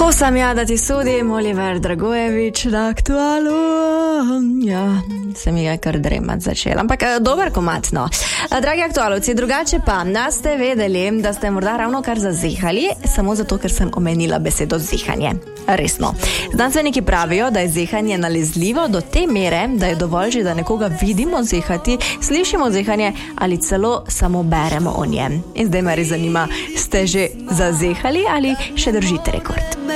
Ko sam ja, da ti sudim, Oliver Dragojevič na Aktualu. Ja, se mi je kar dremat začela, ampak dober komad, no. Dragi aktualovci, drugače pa, da ste vedeli, da ste morda ravno kar zazihali, samo zato, ker sem omenila besedo zihanje. Resno. Znanstveniki pravijo, da je zihanje nalezljivo do te mere, da je dovolj že, da nekoga vidimo zihati, slišimo zihanje ali celo samo beremo o njem. In zdaj me res zanima, ste že zazihali ali še držite rekord?